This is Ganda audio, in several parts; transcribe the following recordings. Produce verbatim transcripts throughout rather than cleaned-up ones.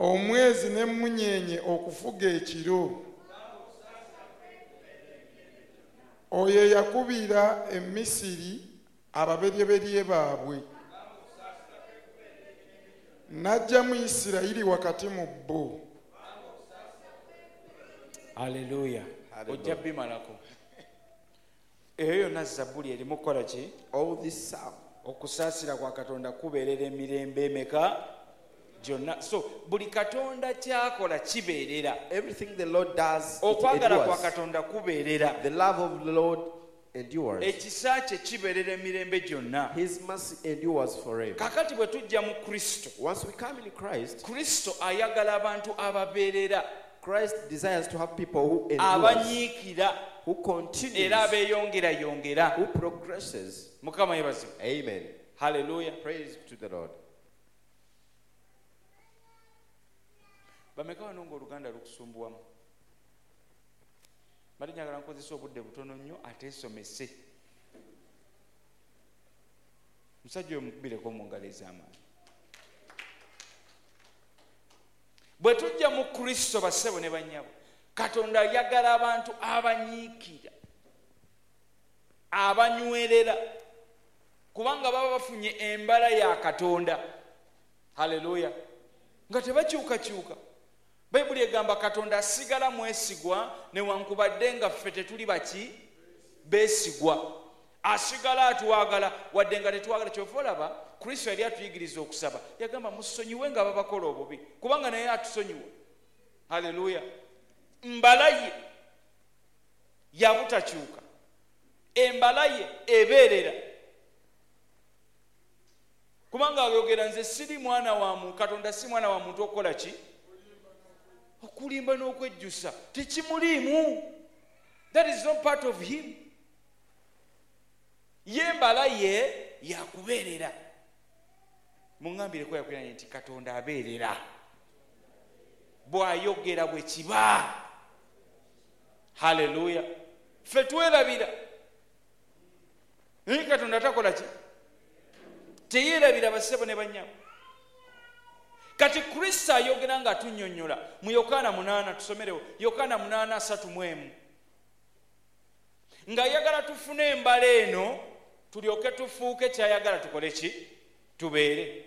omwezi n'emmunyenye okufuga ekiro. Oyo yakubira e Misiri ababeryeberye baabwe, n'ajja mu Isirayiri wakati mu bo. Haleluya. Ojja bimalako. Eyo yonna Zabbuli erimu kukola ki? All this psalm. Okusaasira kwa Katonda kubeerera emirembe emeka gyonna. So buli Katonda kyakola kibeerera. Everything the Lord does, it okwagala kwa endures. Katonda kubeerera. The love of the Lord endures. Ekisa kye kibeerera emirembe gyonna. His mercy endures forever. Kakati bwe tujja mu Kristo, Once we come in Christ, Kristo ayagala abantu ababeerera, Christ desires to have people who endure, abanyiikira who continues, era abeeyongerayongera. who progresses. Mukama yeebazibwe. Amen. Haleluya. Praise to the Lord. Bameka wano ng'Oluganda lukusumbuwamu? Bali njagala nkozesa obudde butono nnyo ateesomese. Musajja oyo mukubireko mu ngalo ez'amaanyi. Bwe tujja mu Kristo bassebo ne bannyabo, Katonda ayagala abantu abanyiikira, abanywerera, kubanga baba bafunye embala ya Katonda. Haleluya. Nga tebakyukakyuka. Bayibuli egamba Katonda asigala mwesigwa newankubadde nga ffe tetuli baki beesigwa. Asigala atwagala wadde nga tetwagala. Kyova olaba Kristo yali atuyigiriza okusaba, yagamba musonyiwe nga babakola obubi, kubanga naye atusonyiwa. Haleluya. Mbala ye yabutakyuka, embala ye ebeerera, kubanga ayogera nze siri mwana wa muntu, Katonda si mwana wa muntu okukola ki? Okulimba n'okwejjusa. Tekimuliimu. That is not part of him. Ye mbala ye yakubeerera. Muŋŋambireko yakwiranye nti Katonda abeerera. Bw'ayogera bwe kiba. Haleluya. Ffe twerabira. Naye Katonda takola ki? Teyeerabira bassebo ne bannyabo. Kati Kristo ayogera nga tunnyonnyola mu Yokaana munaana, tusomerewo Yokaana munaana asatu mu emu. Ng'ayagala tufune embala eno tulyoke tufuuke kyayagala tukole ki? Tubeere.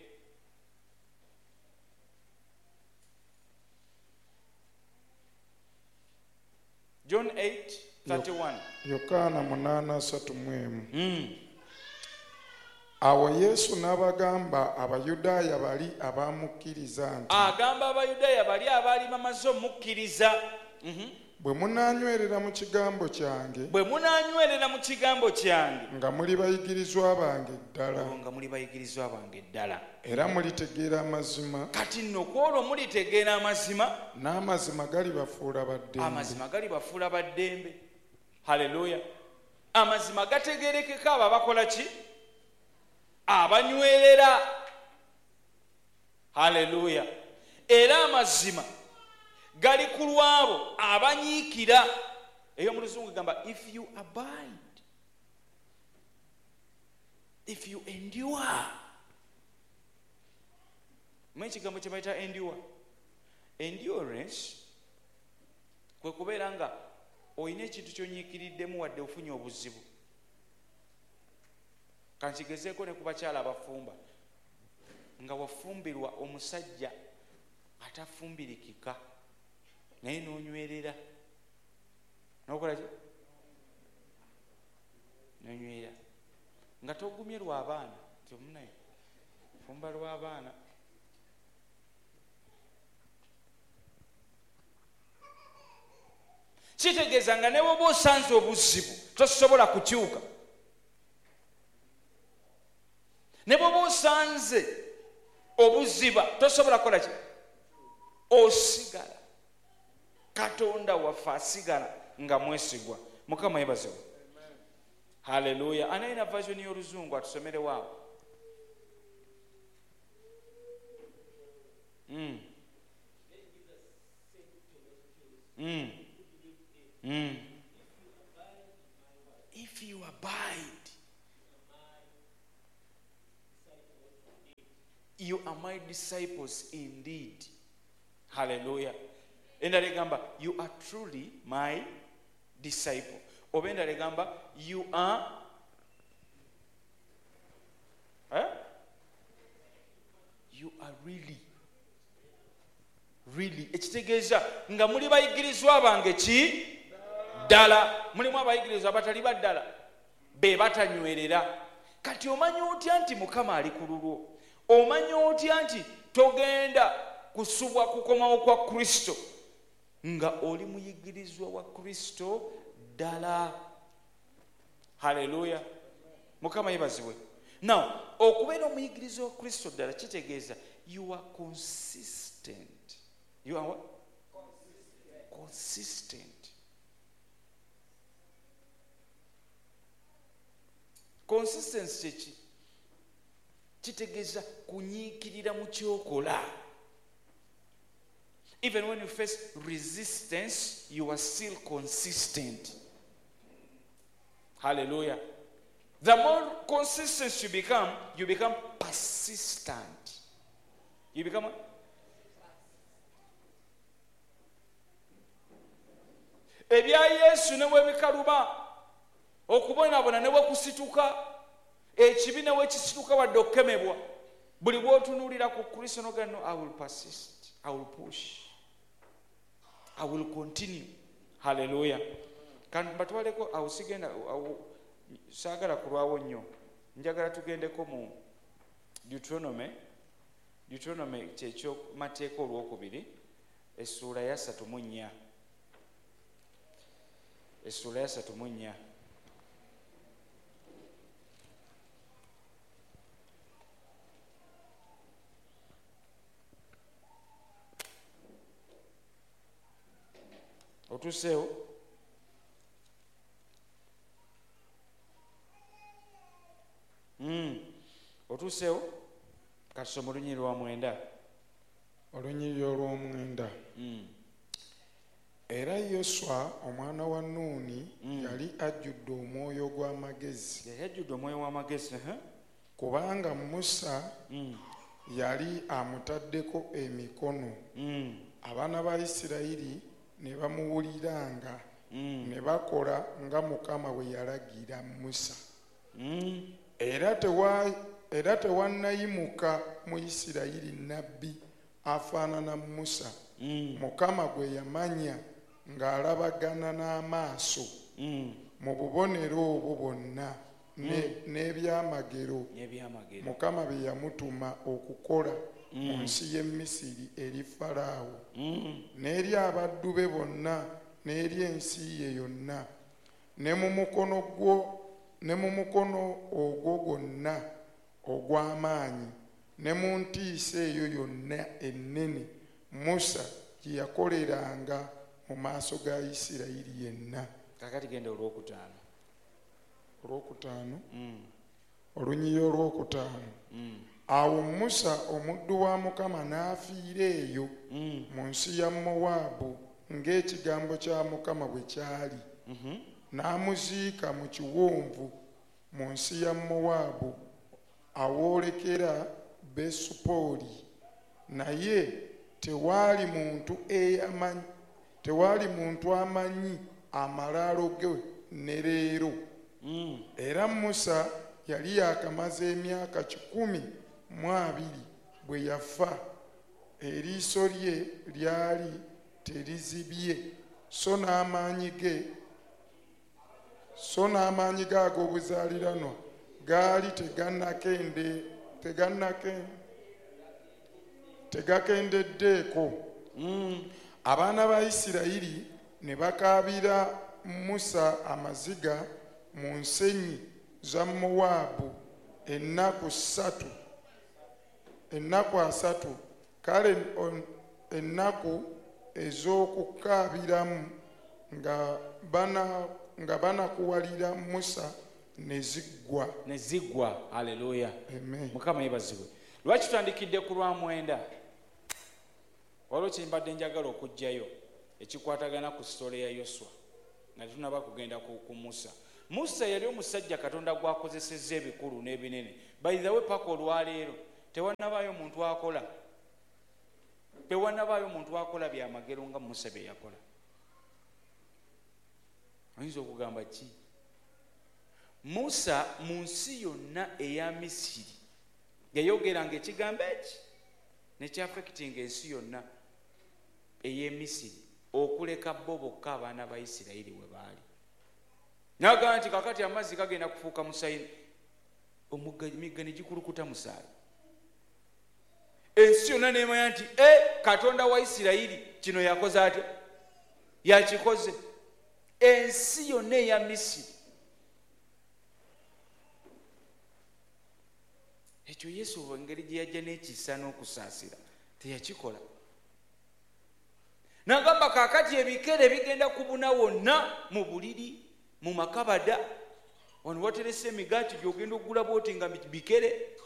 John eight thirty-one. Yokaana munaana asatu mu emu. Mm. Awo Yesu n'abagamba Abayudaaya bali abaamukkiriza nti, Agamba Abayudaaya bali abaali bamaze omukkiriza. Mhm. bwe munaanywerera mu kigambo kyange, Bwe munaanywerera mu kigambo kyange, nga muli bayigirizwa bange ddala, nga muli bayigirizwa bange ddala. era mulitegeera amazima, Kati nno kwolwo mulitegeera amazima, n'amazima galibafuula baddembe. amazima gali bafuula baddembe. Haleluya. Amazima gategeerekeka abo abakola ki? Abanywerera. Haleluya. Era amazima gali ku lwabo abanyiikira. Eyo mu Luzungu gamba if you abide, if you endure. Mwe kigambo kye bayita endure. Endurance kwe kubeera nga olina ekintu ky'onyiikiriddemu wadde ofunye obuzibu. Kankigezeeko ne ku bakyala abafumba, nga wafumbirwa omusajja atafumbirikika naye n'onywerera, n'okola ki? N'onywera nga togumye lw'abaana, nti omunaye fumba lw'abaana. Kitegeeza nga ne bw'oba osanze obuzibu tosobola kukyuka. Ne bw'oba osanze obuziba tosobola kukola ki? Osigala. Katonda waffe asigala nga mwesigwa. Mukama yeebazibwe. Haleluya. Anayina version y'Oluzungu atusomere waawo. Mm. Mm. Mm. If you abide, you are my disciples indeed. Hallelujah. Endala egamba you are truly my disciple. Oba endala egamba you are eh? You are really really ekitegeeza nga muli bayigirizwa bange ki ddala. Mulimu abayigirizwa abatali baddala be batanywerera. Kati omanyi otya nti Mukama ali ku lulwo? Omanyi otya nti togenda kusubwa kukomawo kwa Kristo nga oli muyigirizwa wa Kristo ddala? Haleluya. Mukama yebazibwe. Now okubeera omuyigirizwa wa Kristo ddala kitegeeza you are consistent. You are what? Consistent. Consistent. Consistency ki? Kitegeeza kunyiikirira mu kyokola. Even when you face resistance, you are still consistent. Hallelujah. The more consistent you become, you become persistent. You become what? Ebya Yesu ne webikaluba okubonaabona ne wekusituka ekibi ne wekisituka wadde okukemebwa buli bw'otunuulira ku Kristo n'ogamba no, I will persist, I will push, I will continue. Hallelujah. Kandi batwaleko awo sigenda awo saagala kulwawo nnyo, njagala tugendeko mu Deuteronomy Deuteronomy kyekyo mateeka olwokubiri essuula ya ssatu mu nnya essuula ya ssatu mu nnya otuseewo mm. otuseewo kasoma olunyiri lwa mwenda olunyiri olw'omwenda. mm. Era Yoswa omwana wa Nuuni mm. yali ajjudde omwoyo gw'amagezi. Yali ajjudde omwoyo w'amagezi uh-huh. kubanga Musa mm. yali amutaddeko emikono. mm. Abaana ba Isirayiri ne bamuwuliranga mm. ne bakola nga Mukama bwe yalagira Musa. mm. Era tewa era tewannayimuka mu Isirayiri nnabbi afaanana Musa. mm. Mukama gwe yamanya ng'alabagana n'amaaso mm. mu bubonero obwo bwonna n'ebyamagero n'ebyamagero Mukama bye yamutuma okukola mm. mu nsi y'e Misiri eri Falaawo mm. n'eri abaddu be bonna n'eri ensi ye yonna ne mu mukono gwo ne mu mukono ogwo gwonna ogw'amaanyi ne mu ntiisa eyo yonna ennene Musa gye yakoleranga mu maaso ga Isirayiri yenna. Kakati genda olwokutaano olwokutaano mm. olunyiri olwokutaano mm. awo Musa omuddu wa Mukama n'afiira eyo mm. mu nsi ya Mowaabu ng'ekigambo kya Mukama bwe kyali. mm-hmm. N'amuziika mu kiwonvu mu nsi ya Mowaabu awoolekera Besupooli. Naye tewaali muntu eyamanyi tewaali muntu amanyi amalaalo ge ne leero. mm. Era Musa yali yakamaze emyaka kikumi mu abiri bwe yafa. Eriiso lye lyali terizibye so n'amaanyi ge so n'amaanyi ge ag'obuzaaliranwa gaali tegannakende tegannake tegakendeddeeko. mm. Abaana ba Isirayiri ne bakaabira Musa amaziga mu nsenyi za Mowaabu ennaku ssatu ennaku asatu. Kale ennaku ez'okukaabiramu nga bana nga banakuwalira Musa ne ziggwa. ne ziggwa. Haleluya. Amen. Mukama yebazibwe. Lwaki tutandikidde ku lwa mwenda? Waliwo kyembadde njagala okugjayo ekikwatagana ku sitole ya Yoswa nga tunaba kugenda ku, ku Musa. Musa yali omusajja Katonda gwakozesezza ebikulu n'ebinene. By the way, paka olwaleero tewannabaayo muntu akola tewanabaayo omuntu akola byamagero nga Musa bye yakola. Oyinza okugamba ki? Musa mu nsi yonna eya Misiri yayogeranga ekigambo eki nekyafekitinga ensi yonna ey'e Misiri okuleka bo bokka abaana ba Isirayiri we baali. N'agamba nti kakati amazzi gagenda kufuuka musayini, emigga ne gikulukuta musaayi. Ensi yonna neemanya nti e Katonda wa Isirayiri kino yakoze atya? Yakikoze. Ensi yonna eya Misiri. Ekyo Yesu engeri gye yajja n'ekisa n'okusaasira teyakikola. N'agamba kaakati ebikere bigenda kubuna wonna mu buliri, mu makabada. Wano waterese emigaati gy'ogenda okugula booti nga bikere.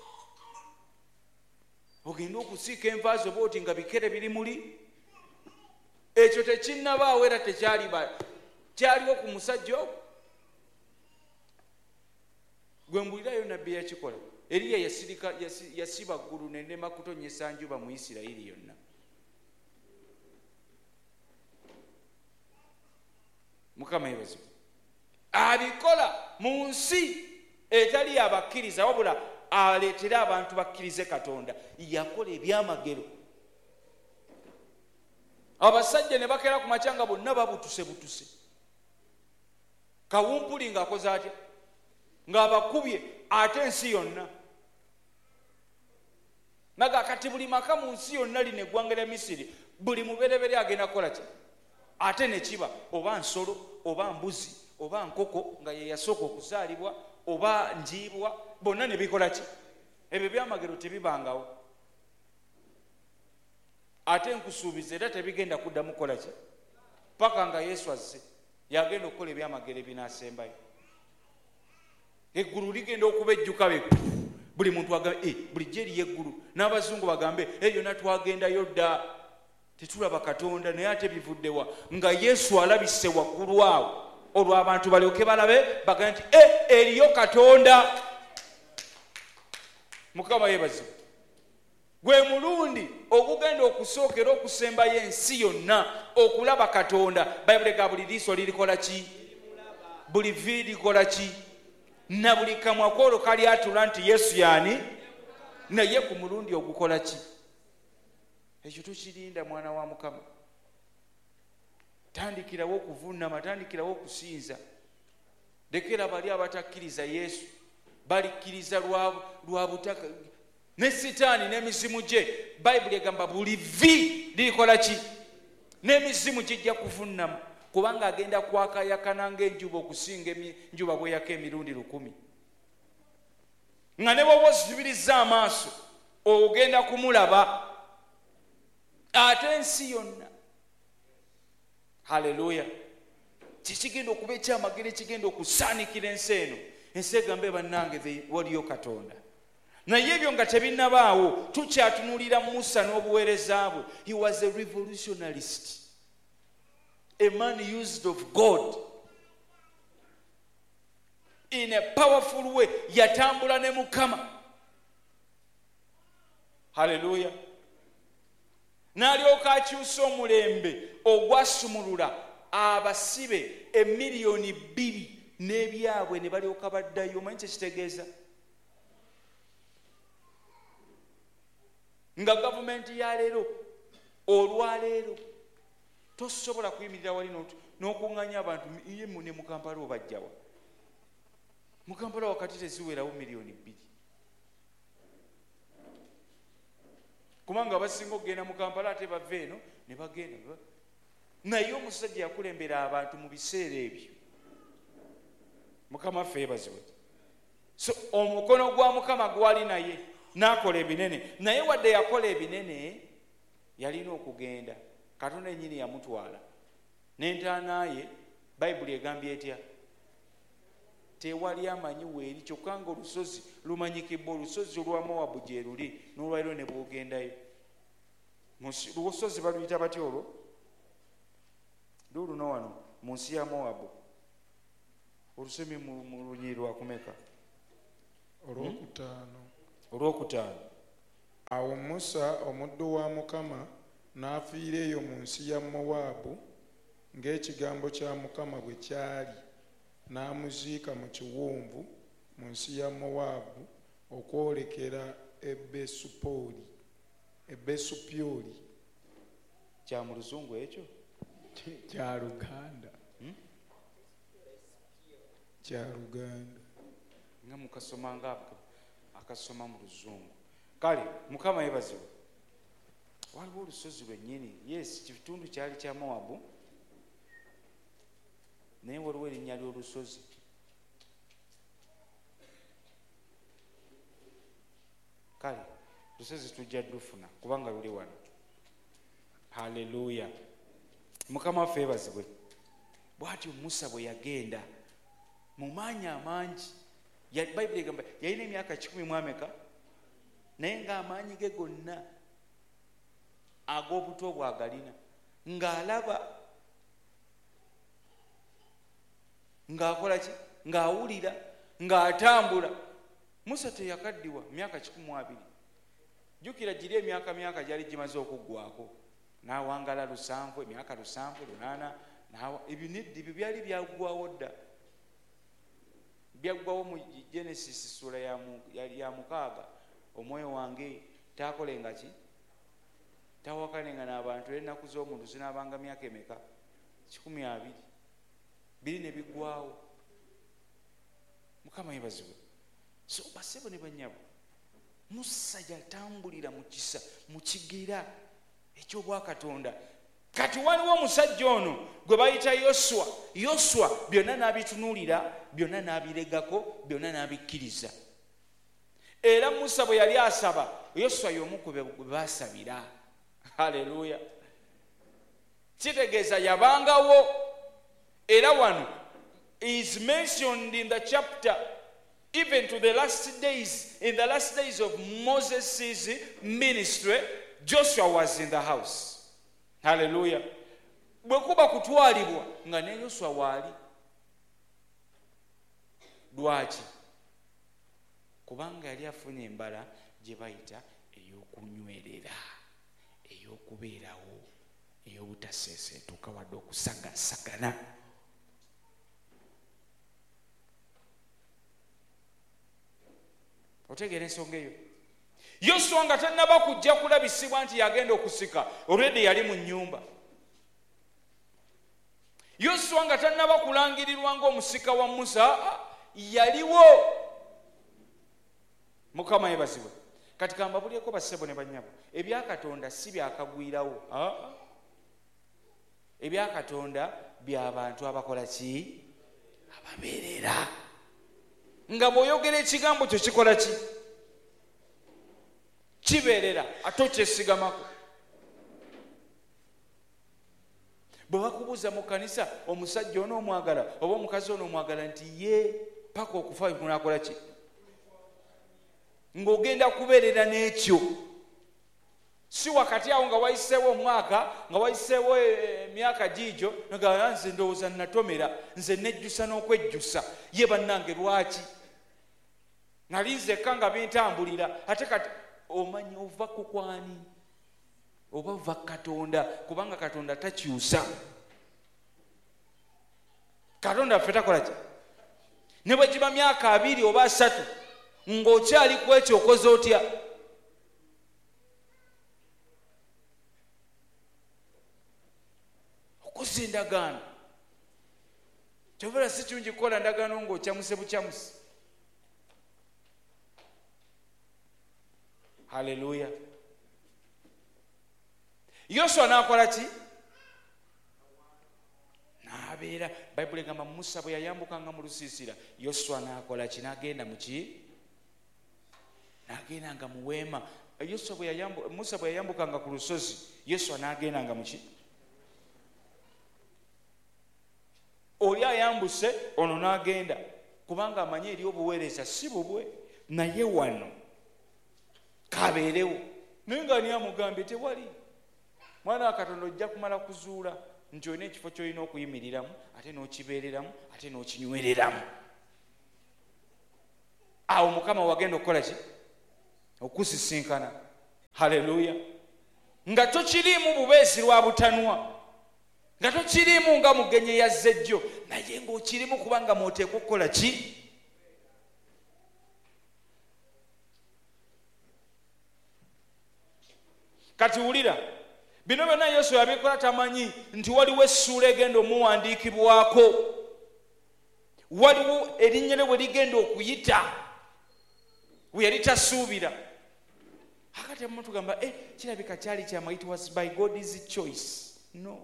Ogenda okusiika envaazo booti nga bikere biri muli. Ekyo tekinnabaawo era tekyaliba kyaliwo ku musajja ogwo. Gwe mbulirayo nabbi yakikola. Eriya yasirika yasiba ggulu n'ennema kutonyesa njuba mu Isirayiri yonna. Mukama yebazibu. Abikola mu nsi etali abakkiriza wabula aleetera abantu bakkirize Katonda. Yakola ebyamagero. Abasajja ne bakera ku makyanga bonna babutuse butuse. Kawumpuli ng'akoze atya? Ng'abakubye ate ensi yonna. Naga kati buli maka mu nsi yonna lino eggwanga lya Misiri buli muberebere agenda kukola ki? Ate ne kiba oba nsolo oba mbuzi oba nkoko nga ye yasooka okuzaalibwa oba njiibwa bonna ne bikola ki? Ebyo byamagero tebibangawo. Ate nkusuubiza era tebigenda kuddamu kukola ki? Paka nga Yesu azze yagenda okukola ebyamagero ebinaasembayo. Eggulu ligenda okubejjuka be buli muntu agambe eh bulijjo eriyo eggulu. N'abazungu bagambe eh yonna twagendayo dda tetulaba Katonda naye ate bivuddewa nga Yesu alabise waggulu awo olwo abantu balyoke balabe bagambe nti eh eriyo Katonda. Mukama yebazibu. Gwe mulundi okugenda okusookera okusembayo ensi yonna okulaba Katonda. Bayibuli ga buli liiso lirikola ki? Buli vi likola ki? Na buli kamwa koolo kali atula nti Yesu yaani? Naye ku mulundi ogukola ki? Ekyo tukirinda mwana wa Mukama. Tandikirawo okuvuunama, tandikirawo okusinza. Lekera bali abatakkiriza Yesu balikkiriza lwa butaka ne Sitaani n'emizimu gye. Bayibuli egamba buli vi lirikola ki? N'emizimu gijja kuvuunama kubanga agenda kwakayakana ng'enjuba okusinga enjuba bweyaka emirundi lukumi. Nga ne bw'oba osibiriza amaaso ogenda kumulaba ate ensi yonna. Haleluya. Kikigenda okuba ekyamagero ekigenda okusaanikira ensi eno. Ensi egambe bannange waliyo Katonda. Naye ebyo nga tebinnabaawo tukyatunulira Musa n'obuweereza bwe. He was a revolutionarist. A man used of God in a powerful way. Yatambula ne Mukama. Hallelujah. N'alyoka akyusa omulembe ogwasumulula abasibe emiliyoni bbiri n'ebyabwe ne balyoka baddayo. Omanyi kyekitegeeza? Nga gavumenti ya leero olwaleero tosobola kuyimirira wali n'okuŋŋanya abantu ye ne mu Kampala obajjawa. Mu Kampala wakati teziwerawo miliyoni bbiri. Kubanga abasinga okugenda mu Kampala ate bava eno ne bagenda. Naye omusajja yakulembera abantu mu biseera ebyo. Mukama ffe yeebazibwe. So omukono gwa Mukama gwali naye n'akola ebinene. Naye wadde yakola ebinene yalina okugenda. Katonda ennyini yamutwala. N'entaana ye Bayibuli egambye etya? Tewali amanyi weeri kyokka nga olusozi lumanyikibwa. Olusozi olwa Mowabu gye luli n'olwaliro ne bw'ogendayo. Olusozi baluyita batya olwo? Luuno wano mu nsi ya Mowabu. Olusemi mu lunyiri lwakumeka? Olwokutaano. Olwokutaano. Awo Musa omuddu wa Mukama n'afiira eyo mu nsi ya Mowaabu ng'ekigambo kya Mukama bwe kyali, n'amuziika mu kiwonvu mu nsi ya Mowaabu okwolekera e Besupoli e Besupyoli. Kya mu luzungu ekyo Kya Luganda. Kya Luganda. nga mukasoma nga akasoma mu luzungu. Kale Mukama yeebazibwe. Waliwo olusozi lwennyini, yes, kitundu kyali kya Mowabu, naye waliwo erinnya ly'olusozi. Kale lusozi tujja dufuna kubanga luli wano. Haleluya. Mukama waffe yeebazibwe. Bw'atyo Musa bwe yagenda mu maanyi amangi, Bayibuli egamba yalina emyaka kikumi mu ameka, naye ng'amaanyi ge gonna ag'obuto bwagalina, ng'alaba, ng'akola ki, ng'awulira, ng'atambula. Musa teyakaddiwa myaka kikumi mu abiri. Jjukira giri emyaka myaka gyali gimaze okuggwako, n'awangala lusanvu, emyaka lusanvu, lunaana, ebiniddi byo byali byaggwawo dda, byaggwawo mu Genesis sura ya mukaaga. Omwoyo wange taakolenga ki, tawakanenga n'abantu, ennaku z'omuntu zinaabanga myaka emeka? kikumi abiri. Biri ne biggwawo. Mukama yeebazibwe. So basebo ne bannyabo, Musa yatambulira mu kisa, mu kigera eky'obwakatonda. Kati waliwo omusajja ono gwe bayita Yoswa. Yoswa byonna n'abitunuulira, byonna n'abiregako, byonna n'abikkiriza. Era Musa bwe yali asaba, Yoswa y'omu ku be baasabira. Haleluya. Kitegeeza yabangawo. Era wano is mentioned in the chapter even to the last days. In the last days of Moses' ministry, Joshua was in the house. Hallelujah. Bwe kuba kutwalibwa nga ne Yoswa waali. Lwaki? Kubanga yali afunye embala gye bayita ey'okunywerera, ey'okubeerawo, ey'obutaseeseetuka wadde okusagasagana. Otegeera ensonga eyo? Yoswa nga tannaba kujja kulabisibwa nti yagenda okusika, already yali mu nnyumba. Yoswa nga tannaba kulangirirwa ng'omusika wa Musa, yaliwo. Mukama yeebazibwe. Kati kambabulyeko bassebo ne bannyabo, ebyakatonda si byakagwirawo. Ebyakatonda by'abantu abakola ki? Ababeerera. Nga bw'oyogera ekigambo kyo kikola ki? Kibeerera, ate okyesigamako. Bwe bakubuuza mu kkanisa omusajja onoomwagala oba omukazi onoomwagala nti ye paka okufa kunaakola ki? Ng'ogenda kubeerera n'ekyo. Si wakati awo nga wayiseewo omwaka, nga wayiseewo emyaka giigyo, nga nze ndowooza natomera, nze nejjusa n'okwejjusa. Ye bannange lwaki? Nali nzekka nga bintambulira, ate kati omanyi ova ku kwani? Oba ova Katonda, kubanga Katonda takyusa. Katonda ffe takola ki? Ne bwe giba myaka abiri oba asatu, ng'okyali ku ekyo okoze otya? Okoze endagaano. Kyovera si kirungi kukola ndagaano ng'okyamuse bukyamuse. Haleluya. Yoswa n'akola ki? N'abeera. Bayibuli egamba Musa bwe yayambukanga mu lusiisira, Yoswa n'akola ki? N'agenda mu ki? N'agendanga mu weema. Yoswa bwe yayambu, Musa bwe yayambukanga ku lusozi, Yoswa n'agendanga mu ki? Oli ayambuse, ono n'agenda, kubanga amanyi eri obuweereza si bubwe, naye wano kabeerewo. Naye nga ani amugambye tewali. Mwana wa Katonda ojja kumala kuzuula nti olina ekifo ky'olina okuyimiriramu, ate n'okibeereramu, ate n'okinywereramu. Awo Mukama wagenda okukola ki? Okusisinkana. Haleluya. nga tokiriimu bubeezi lwa butanwa, nga tokiriimu nga mugenye yazze jjo, naye ng'okirimu kubanga mwoteeka okukola ki? Kati wulira, bino byonna Yesu yabikola tamanyi nti waliwo essuula egenda omuwandiikibwako, waliwo erinnya lye bwe ligenda okuyita bwe yali tasuubira. Akati abamu tugamba eh, kirabika kyali kyama, it was by God's choice. No,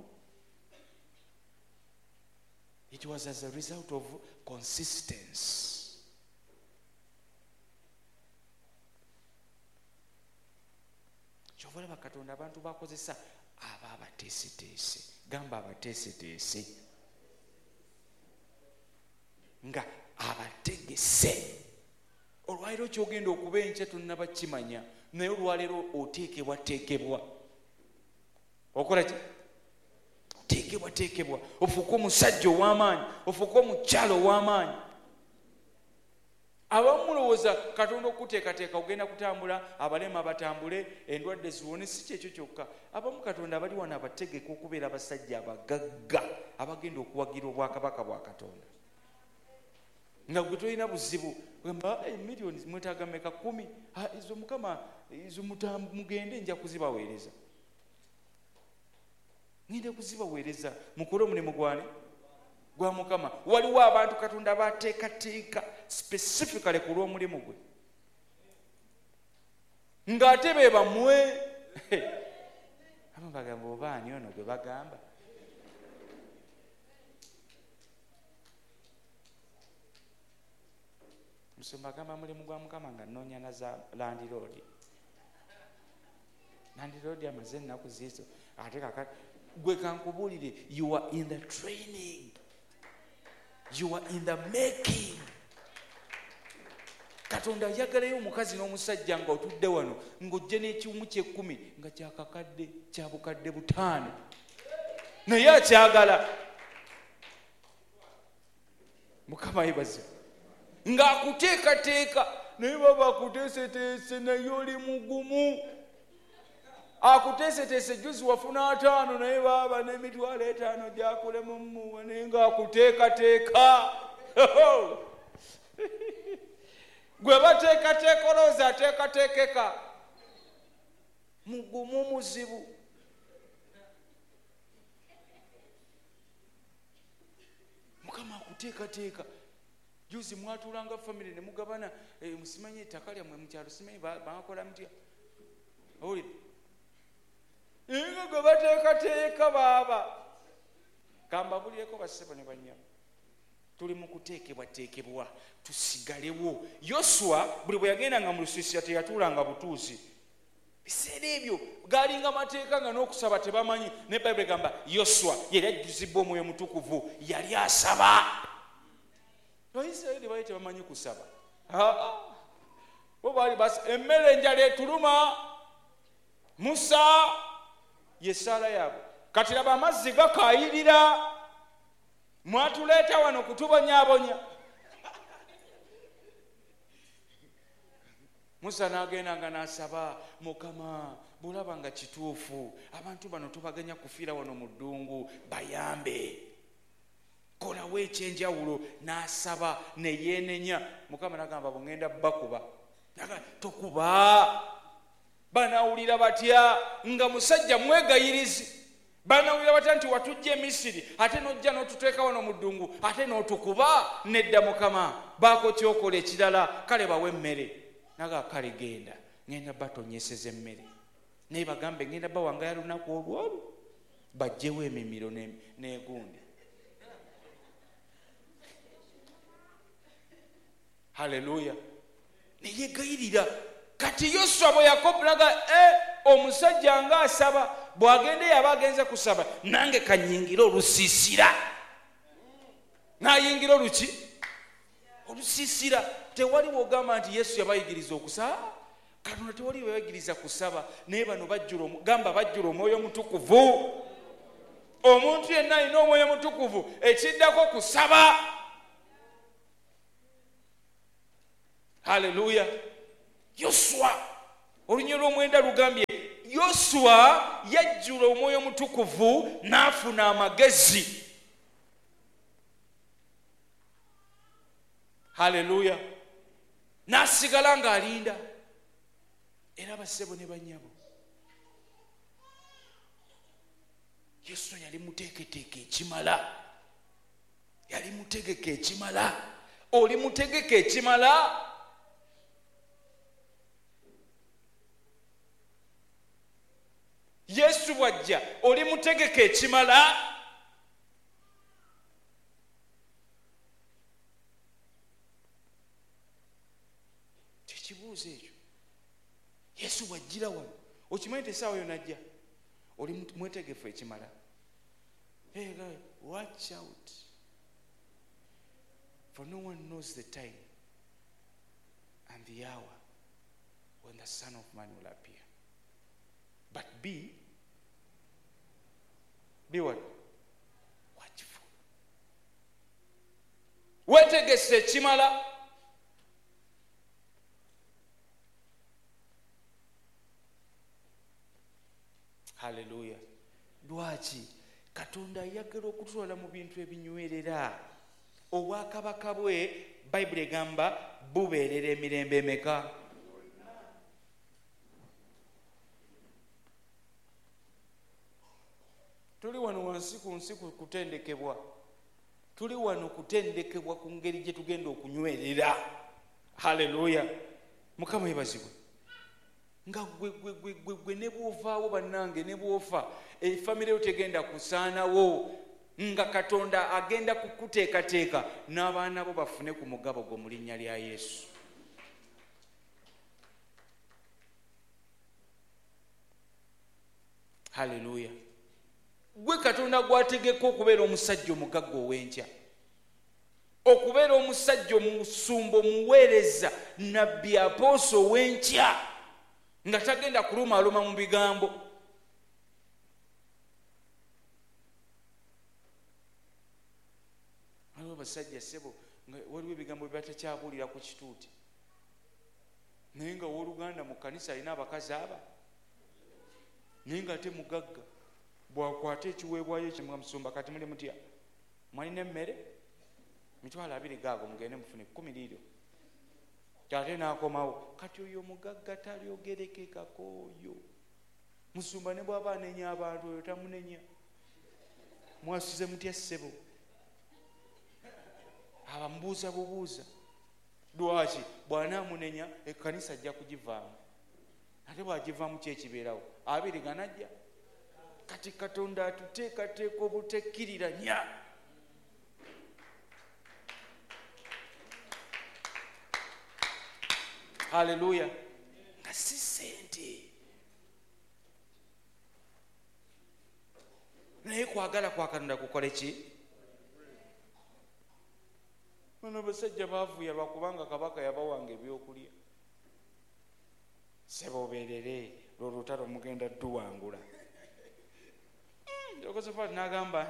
it was as a result of consistency. Kyovola bakatonda abantu bakozesa aba abateeseteese, gamba abateeseteese nga abategese. Olwaleero kyogenda okuba enkya tonnaba kimanya, naye olwaleero oteekebwa teekebwa okola ki? Oteekebwa teekebwa ofuuke omusajja ow'amaanyi, ofuuke omukyalo ow'amaanyi. Abamu mulowooza Katonda okuteekateeka ogenda kutambula, abalema batambule, endwadde ziwone. Si kyekyo kyokka. Abamu Katonda abali wano abategeka okubeera abasajja abagagga abagenda okuwagira obwakabaka bwa Katonda. Nga gwe tolina buzibu gamba emiliyoni mwetaaga meka kumi, izo Mukama izo mugende nja kuzibaweereza, ngende kuzibaweereza, mukole omulimu gwane gwa Mukama. Waliwo abantu Katonda bateekateeka specifically ku lw'omulimu gwe, ng'ate be bamwe abamu bagamba oba ani ono gwe bagamba. Musumba agamba mulimu gwa Mukama nga nnoonya na za landiroodi. Landiroodi amaze ennaku ziizo, ate kakati gwe kankubuulire, you are in the training, you are in the making. Katonda ayagalayo omukazi n'omusajja nga otudde wano ng'ojje n'ekiwumu ky'ekkumi nga kyakakadde kya bukadde butaano, naye akyagala. Mukama yebazibu ng'akuteekateeka, naye baba akuteeseteese, naye oli mugumu. Akuteeseteese juzi wafuna ataano, naye baba n'emitwalo etaano gyakulemu mmuwa, naye ng'akuteekateeka. Gwe bateekateeka olowooza ateekateekeka, mugumu muzibu. Mukama akuteekateeka. Juzi mwatulanga family ne mugabana e, musimanyi ettaka lyammwe mu kyalo, simanyi bakola mutya owulire inga gwe bateekateeka baaba. Kamba bulieko bassebo ne banyama, tuli mu kuteekebwateekebwa tusigalewo. Yoswa buli bwe yagendanga mu lusiisira teyatuulanga butuuzi. Biseera ebyo galinga mateeka nga n'okusaba tebamanyi, ne Bayibuli egamba Yoswa yali ajjuzibwa Omwoyo Mutukuvu, yali asaba. Abayisirayiri baali tebamanyi kusaba, bo baali basi emmere enjala etuluma, Musa yesaala yaabwe. Kati laba amazzi gakaayirira, mwatuleeta wano kutubonyaabonya. Musa n'agendanga n'asaba, Mukama bulaba nga kituufu, abantu bano tubaganya kufiira wano mu ddungu, bayambe, kolawo ekyenjawulo. N'asaba ne yeenenya. Mukama n'agamba bwengenda bakuba, tokuba. Banaawulira batya nga musajja mwegayirizi? Banaawulira batya nti watujja e Misiri ate n'ojja n'otuteeka wano mu ddungu ate n'otukuba? Nedda, Mukama baako kyokola ekirala, kale bawe emmere. Naga kale genda, ngenda batonyeseza emmere, naye bagambe ngenda bawangaya lunaku olwolu, bajjewo emimiro n'egundi. Haleluya. Neyegayirira. Kati Yoswa bwe yakobulaga e omusajja nga asaba, bw'agende yaba agenze kusaba, nange kanyingira olusiisira. N'ayingira oluki? Olusiisira. Tewaliwo ogamba nti Yesu yabayigiriza okusaba. Katonda tewaliwo yabayigiriza kusaba, naye bano bajjula gamba bajjula Omwoyo Mutukuvu. Omuntu yenna alina Omwoyo Mutukuvu, ekiddako kusaba. Haleluya. Yoswa olunyolo lw'omwenda lugambye Yoswa yajjula omwoyo mutukuvu n'afuna amagezi. Haleluya. N'asigala ng'alinda. Era bassebo ne bannyabo, Yoswa yali muteeketeeke ekimala. Yali mutegeke ekimala. Oli mutegeke ekimala? Yesu bw'ajja oli mutegeke ekimala? Tekibuuzo ekyo. Yesu bw'ajjira wano okimanyi nti essaawa yonna ajja oli mwetegefu ekimala. Hey guys, watch out, for no one knows the time and the hour when the Son of Man will appear. But be, be what? Watchful. Wetegese ekimala. Hallelujah. Lwaki Katonda ayagala okutwala mu bintu ebinywerera. Obwakabaka bwe Bayibuli egamba bubeerera emirembe emeka? Tuli wano wansi ku nsi kutendekebwa. Tuli wano kutendekebwa ku ngeri gye tugenda okunywerera. Haleluya. Mukama yebazibwe. Nga gwe gwe gwe gwe gwe ne bw'ovaawo bannange ne bw'ofa efamire yo tegenda kusaanawo, nga Katonda agenda kukuteekateeka n'abaana bo bafune ku mugabo gwo mu linnya lya Yesu. Haleluya. Gwe Katonda gwategeka okubeera omusajja omugagga ow'enkya, okubeera omusajja omusumba omuweereza nabbi apooso ow'enkya, nga tagenda kulumaaluma mu bigambo. Waliwo basajja ssebo nga waliwo ebigambo bye batakyabuulira ku kituuti, naye nga owooluganda mu kkanisa alina abakazi aba, naye nga ate mugagga. Bwakwata ekiweebwayo ekyo musumba, kati muli mutya? Mwalina emmere? Mitwalo abiri gaago mugende mufune kkumi liiryo. Ate n'akomawo. Kati oyo mugagga talyogerekekako oyo. Musumba ne bw'aba anenya abantu oyo tamunenya. Mwasuze mutya ssebo? Abamubuuza bubuuza. Lwaki? Bw'anaamunenya ekkanisa ajja kugivaamu. Ate bw'agivaamu ki ekibeerawo? Abiri ganajja. Kati Katonda atuteekateeka obutekkiriranya. Haleluya. Nga si ssente, naye kwagala kwa Katonda kukole ki? Bano basajja baavuya bakubanga kabaka yabawanga ebyokulya. Sebobeerere lwo lutalo mugenda tuwangula. Yokosafati n'agamba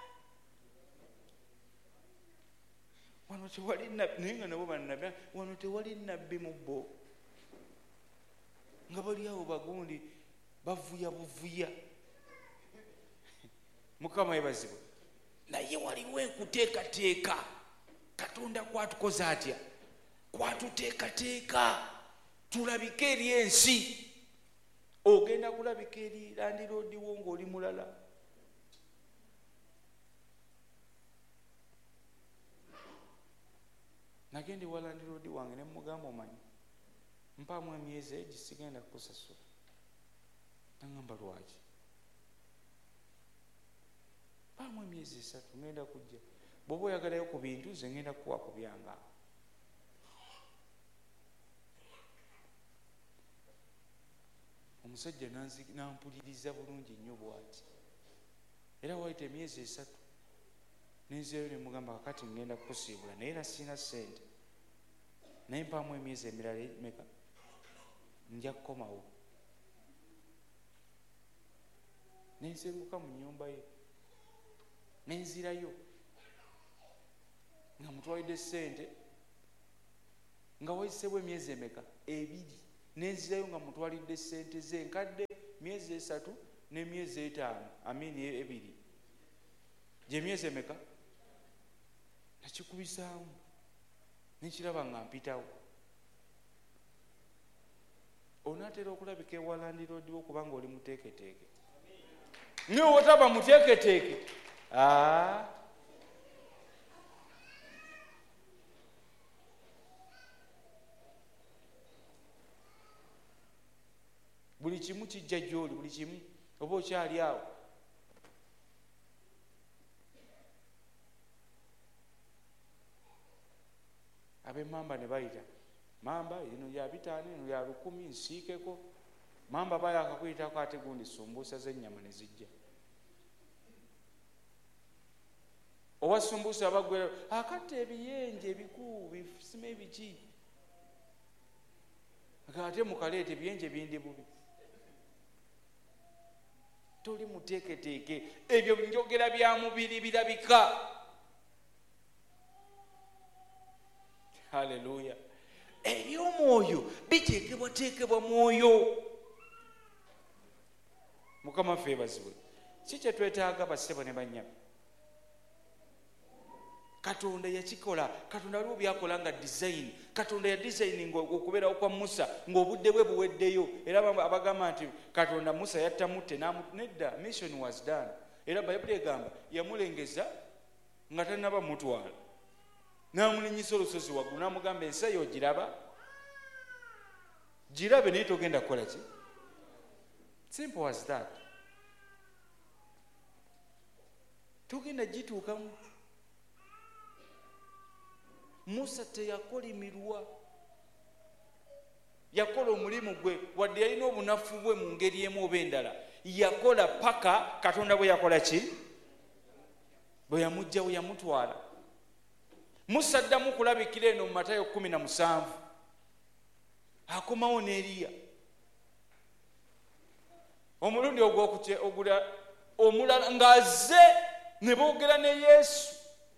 wano tewali nabbi, naye nga nabo bannabbi, wano tewali nabbi mu bo. Nga bali awo bagundi bavuya buvuya. Mukama yebazibwe. Naye waliwo enkuteekateeka. Katonda kwatukoze atya? Kwatuteekateeka tulabike eri ensi. Ogenda kulabika eri landiroodiwo ng'oli mulala. Nagende wa landiroodi wange ne mugamba omanyi mpaamu emyezi egi sigenda kukusasula. Nagamba lwaki? Mpaamu emyezi esatu ngenda kujja. Bw'oba oyagalayo ku bintu ze ngenda kukuwa ku byange awo. Omusajja nampuliriza bulungi nnyo bw'ati. Era wayita emyezi esatu nenzeeyo ne mugamba kakati ngenda kukusiibula naye era sina ssente. Naye mpaamu emyezi emirala meka nja kukomawo. Nensenguka mu nnyumba ye nenzirayo nga mutwalidde ssente nga wayiseewo emyezi emeka? Ebiri. nenzirayo nga mutwalidde sente ze nkadde myezi esatu n'emyezi etaano amini ebiri gye myezi emeka nakikubisaamu nekiraba nga mpitawo. Onaatera okulabika ewalandiroodiwo kubanga oli muteeketeeke naye wotaba muteeketeeke buli kimu kijja gy'oli, buli kimu oba okyali awo. Ab'emmamba ne bayita mamba eno ya bitaano eno ya lukumi nsiikeko. Mamba baya akakuyitako ate gundi sumbuusa z'ennyama ne zijja. Owa sumbuusa abagwera akatta ebiyenje ebikuu bifisime ebiki ate mukaleeta ebiyenje bindi bubi. Toli muteeketeeke, ebyo njogera bya mubiri birabika. Haleluya. Eby'omwoyo biteekebwateekebwa mwoyo. Mukama ffe bazibwe. Si kye twetaaga bassebo ne bannyabo. Katonda yakikola. Katonda aliwo byakola nga design. Katonda ya designing okubeerawo kwa Musa ng'obudde bwe buweddeyo. Era abagamba nti Katonda Musa yattamutte nedda. Mission was done. Era Bayibuli egamba yamulengeza nga tannaba mutwala. N'amulinyisa olusozi waggulu n'amugamba ensi yo giraba. Girabe naye togenda kukola ki? Simple as that. Togenda gituukamu. Musa teyakolimirwa. Yakola omulimu gwe wadde yalina obunafu bwe mu ngeri emu oba endala. Yakola paka Katonda bwe yakola ki? Bwe yamugjawo yamutwala. Musa addamu kulabikira eno mu Matayo kumi na musanvu. Akomawo ne Eriya. Omulundi ogw'okugula omulala ng'azze ne boogera ne Yesu.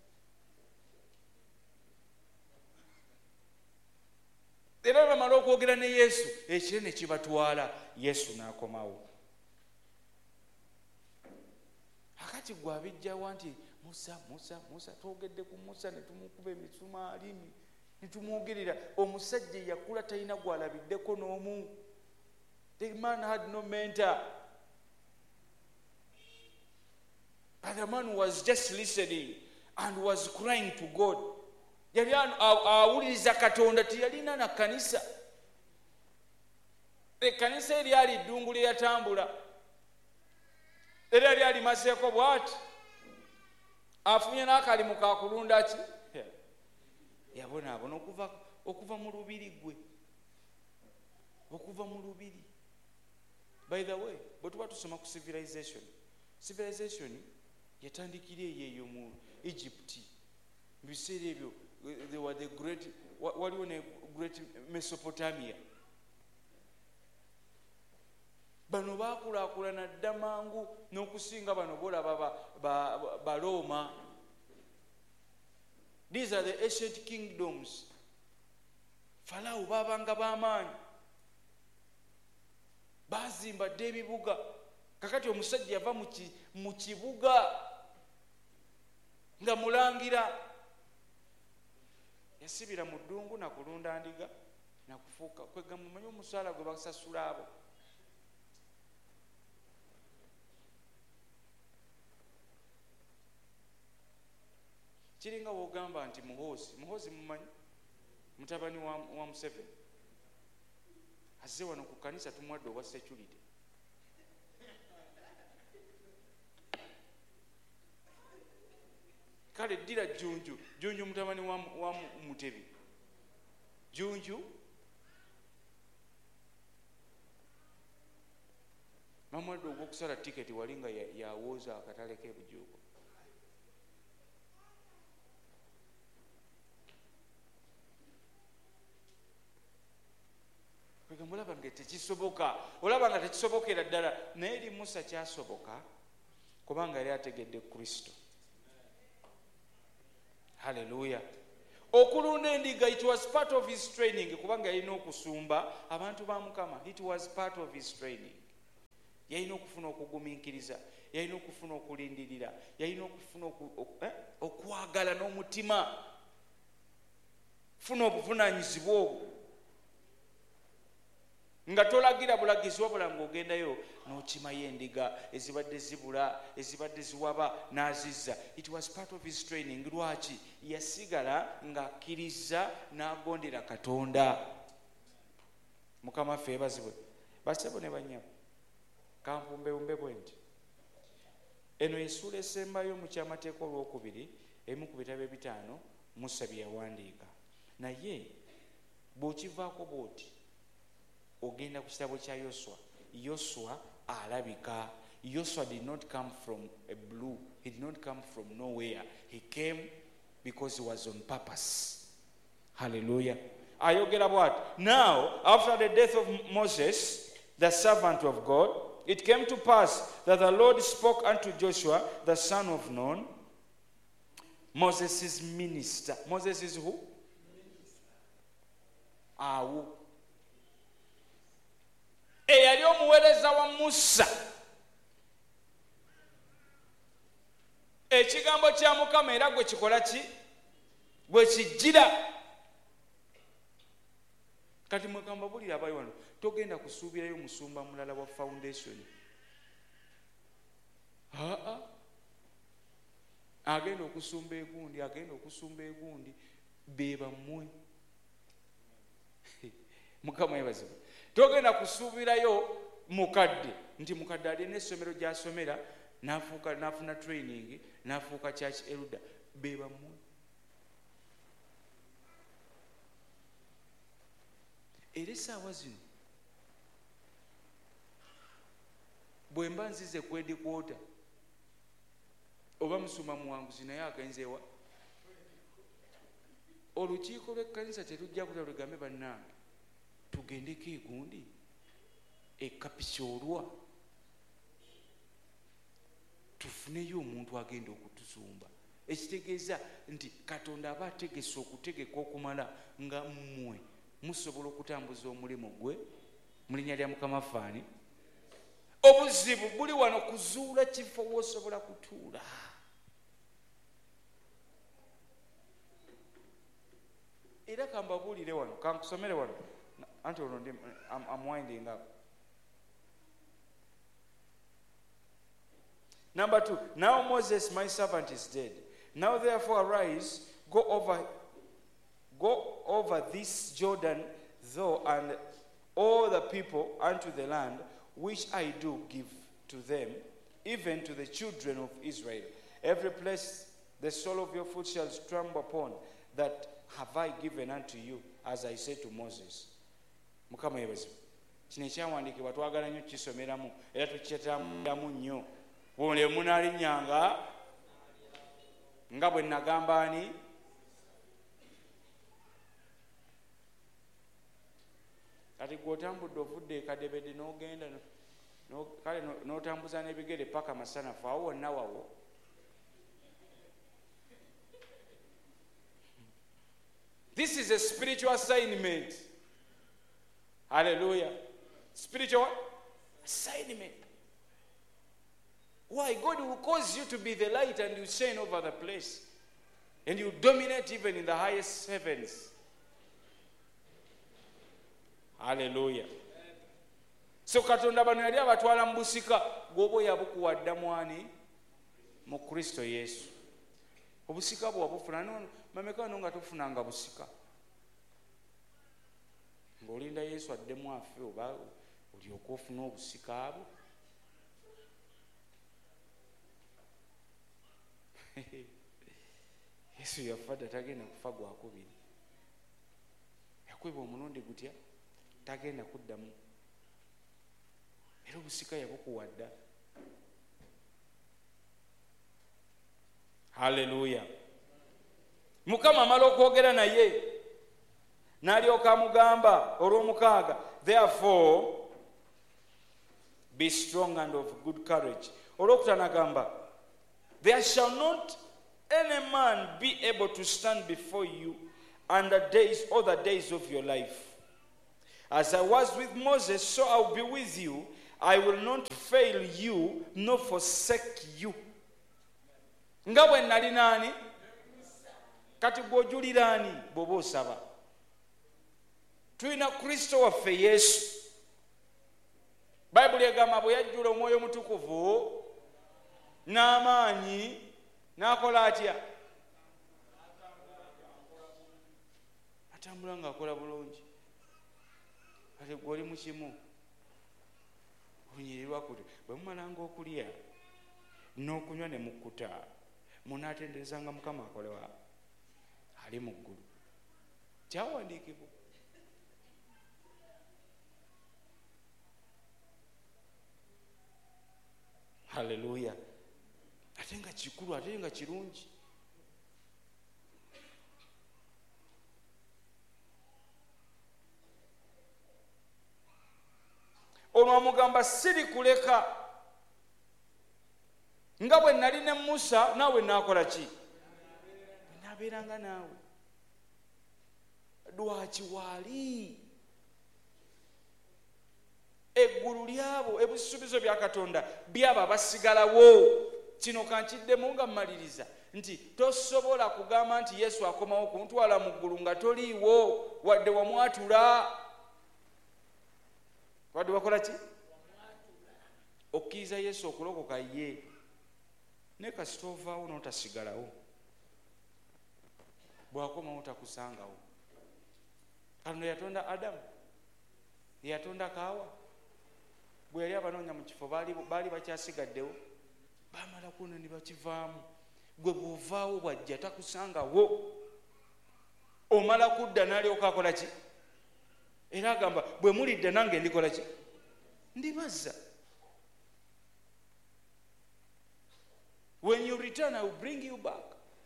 Era bamala okwogera ne Yesu ekire ne kibatwala. Yesu n'akomawo. Akati gwe abijjawo nti Musa, Musa, Musa, twogedde ku Musa ne tumukuba emisumaali ne tumwogerera. Omusajja yakula talina gwalabiddeko n'omu. The man had no mentor. But the man was just listening and was crying to God. Yali awuliriza Katonda, teyalina na kanisa. Ekkanisa eryali ddungu lye yatambula. Era lyali maseeko bw'ati. Afunye n'akalimu ka kulunda ki? Yabonaabona okuva okuva mu lubiri gwe. Okuva mu lubiri. By the way, bwe tuba tusoma ku civilization. Civilization yatandikira eyo mu Egypt. Mu biseera ebyo they were the great waliwo ne great Mesopotamia. Bano baakulaakulana dda mangu n'okusinga bano bolaba ba Roma. These are the ancient kingdoms. Farao baabanga b'amaanyi. Baazimba dda ebibuga. Kakati omusajja yava mu kibuga nga mulangira. Yasibira mu ddungu na kulunda ndiga na kufuuka. Kwega mumanyi omusaala gwe basasula abo. Kiringa wogamba nti Muhoozi. Muhoozi mumanyi? Mutabani wa, wa Museveni. Azze wano ku kanisa tumwadde obwa security. Kale ddira Jjunju. Jjunju mutabani wa, wa Mutebi. Jjunju mamwadde ogw'okusala tiketi wali nga yawooza akatale k'ebujuuko. Olaba nga tekisoboka. Olaba nga tekisobokera ddala. Naye eri Musa kyasoboka kubanga yali ategedde Kristo. Haleluya. okulunda endiga, it was part of his training, kubanga yalina okusumba abantu ba Mukama. It was part of his training. Yalina okufuna okugumiikiriza, yalina okufuna okulindirira, yalina okufuna okwagala n'omutima, funa obuvunaanyizibwa obwo nga tolagira bulagizi wabula ng'ogendayo n'okimayo endiga ezibadde zibula, ezibadde ziwaba n'azizza. It was part of his training. Lwaki? Yasigala ng'akkiriza n'agondera Katonda. Mukama ffe yeebazibwe. Basebo ne bannyabo, kampumbewumbe bwe nti eno essuula esembayo mu kyamateeka olwokubiri emu ku bitabo ebitaano Musa bye yawandiika, naye bw'okivaako bw'oti ogenda ku kitabo kya Yoswa. Yoswa alabika. Yoswa did not come from a blue. He did not come from nowhere. He came because he was on purpose. Hallelujah. Ayogera bw'ati. Now, after the death of Moses, the servant of God, it came to pass that the Lord spoke unto Joshua, the son of Nun, Moses' minister. Moses is who? Awo. Eyali omuweereza wa Musa. Ekigambo kya Mukama era gwe kikola ki? Bwe kijjira. Kati mugamba bulira abayi wano, togenda kusuubirayo musumba mulala wa foundation. Aa, agenda okusumba egundi, agenda okusumba egundi, be bammwe. Mukama yeebazibwe. Togenda kusuubirayo mukadde nti mukadde alina essomero gy'asomera n'afuuka n'afuna training n'afuuka church elder, be bammwe. Era essaawa zino bwe mba nzize kwedikwota oba musuma muwanguzi naye agenzeewa, olukiiko lw'ekkanisa terujja kuta lugambe bannange tugendeko egundi ekapisoolwa tufuneyo omuntu agenda okutusumba. Ekitegeeza nti Katonda aba ategese okutegeka okumala nga mmwe musobola okutambuza omulimu gwe mu linnya lya Mukama faani. Obuzibu buli wano kuzuula kifo w'osobola kutuula. Era kambabuulire wano, kankusomere wano. Anti ono ndi, I'm, I'm winding up. Number two, now Moses my servant is dead. Now therefore arise, go over go over this Jordan, thou and all the people unto the land which I do give to them, even to the children of Israel. Every place the sole of your foot shall trample upon, that have I given unto you, as I said to Moses. Mukama yeebazibwe. Kino ekyawandiikibwa twagala nnyo kisomeramu era tukyetambulamu nnyo. Bw'ole munaalinnyanga nga bwe nagamba ani? Kati gw'otambudde ovudde ekadebede n'ogenda kale n'otambuza n'ebigere paka masanafu, awo wonna wawo. This is a spiritual assignment. Hallelujah. Spiritual assignment. Why? God will cause you to be the light and you shine over the place. And you dominate even in the highest heavens. Hallelujah. So Katonda bano yali abatwala mu busika gwobo yabukuwadda mwani mu Kristo Yesu. Obusika bwo wabufuna no mameka no nga tufunanga busika. Ng'olinda Yesu addemu afe oba olyoka ofuna obusika abo. Yesu yafadda tagenda kufa gwakubiri. Yakweba omulundi gutya tagenda kuddamu. Era obusika yabukuwadda. Hallelujah. Mukama amala okwogera naye n'alyoka amugamba olw'omukaaga, therefore be strong and of good courage. Olwokutaano agamba, there shall not any man be able to stand before you and the days, all the days of your life. As I was with Moses, so I will be with you. I will not fail you, nor forsake you. Nga bwe nali nani? Kati bw'ojulira ani bw'oba osaba? Tulina Kristo waffe Yesu. Bayibuli egamba bwe yajjula Omwoyo Omutukuvu n'amaanyi n'akola atya? Atambula ng'akola bulungi. Kati gwe oli mu kimu onyirirwa kuti bwe mumalanga okulya n'okunywa ne mukkuta munaatenderezanga Mukama akolewa ali mu ggulu. Kyawandiikibwa. Haleluya. Ate nga kikulu, ate nga kirungi. Ono amugamba siri kuleka. Nga bwe nali ne Musa naawe naakola ki? Naabeeranga naawe. Lwaki waali? Eggulu lyabo ebisuubizo bya Katonda byaba basigalawo. Kino kankiddemu nga mmaliriza nti tosobola kugamba nti Yesu akomawo kuntwala mu ggulu nga toliiwo wadde wamwatula. Wadde wakola ki? Okkiriza Yesu okulokoka ye. Ne kasita ovaawo n'otasigalawo. Bw'akomawo takusangawo. Katonda yatonda Adamu. Yatonda Kaawa. Bwe yali abanoonya mu kifo baali baali bakyasigaddewo. Baamala kuno ne bakivaamu. Gwe bw'ovaawo bw'ajja takusangawo. Omala kudda n'alyoka akola ki? Era agamba bwe mulidde nange ndikola ki? Ndibaza. When you return, I will bring you back.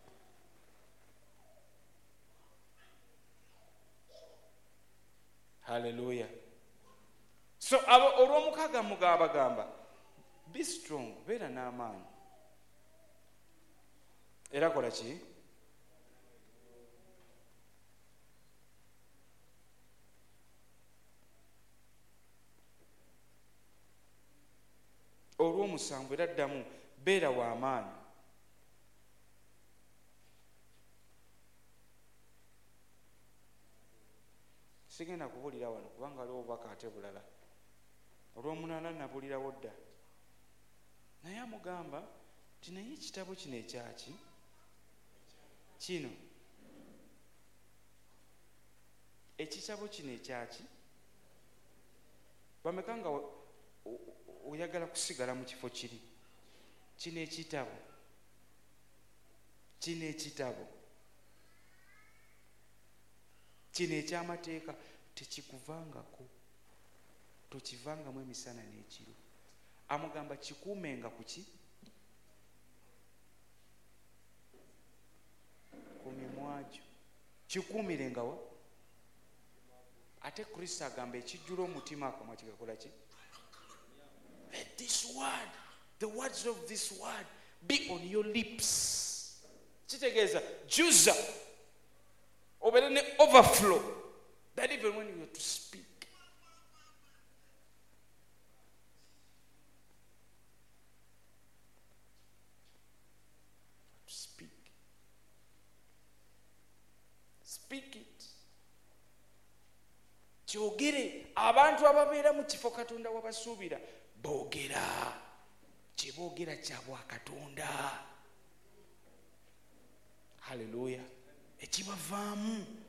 Hallelujah. So olw'omukaaga mugamba gamba be strong, beera n'amaanyi. Era kola ki? Olw'omusanvu era ddamu beera w'amaanyi. Sigenda kubulira wano kubanga waliwo obubaka ate bulala. Olw'omunaana nabulirawo dda. Naye amugamba nti naye ekitabo kino ekyaki? Kino. Ekitabo kino ekyaki? Bameka nga oyagala kusigala mu kifo kiri? Kino ekitabo. Kino ekitabo. Kino eky'amateeka tekikuvangako. Tokivangamu emisana n'ekiro. Amugamba kikuumenga ku ki? Ku mimwa gyo. Kikuumirenga wa? Ate Kristo agamba ekijjula omutima akamwa kigakola ki? Let this word, the words of this word be on your lips. Kitegeeza juza obeere ne overflow that even when you are to speak. Speak. Speak it. Kyogere. Abantu ababeera mu kifo Katonda wabasuubira boogera. Kye boogera kya bwa Katonda. Hallelujah. Ekibavaamu